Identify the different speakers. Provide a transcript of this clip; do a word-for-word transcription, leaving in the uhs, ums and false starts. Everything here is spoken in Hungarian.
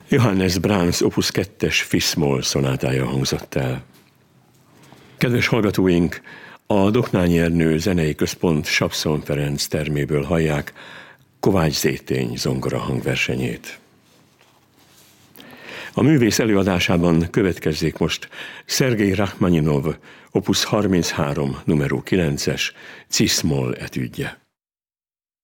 Speaker 1: Johannes Brahms opus kettes Fis-moll szonátája hangzott el. Kedves hallgatóink, a Doknányi Ernő Zenei Központ Sapszon Ferenc terméből hallják Kovács Zétény zongora hangversenyét. A művész előadásában következzék most Szergej Rachmaninov opus harminchárom numero kilences Cis-moll etüdje.